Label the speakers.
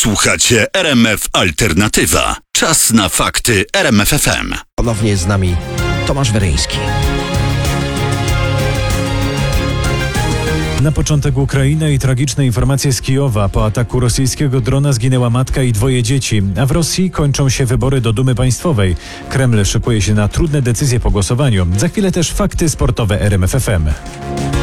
Speaker 1: Słuchacie RMF Alternatywa. Czas na fakty RMF FM.
Speaker 2: Ponownie jest z nami Tomasz Weryński.
Speaker 3: Na początek Ukraina i tragiczne informacje z Kijowa. Po ataku rosyjskiego drona zginęła matka i 2 dzieci, a w Rosji kończą się wybory do Dumy Państwowej. Kreml szykuje się na trudne decyzje po głosowaniu. Za chwilę też fakty sportowe RMF FM.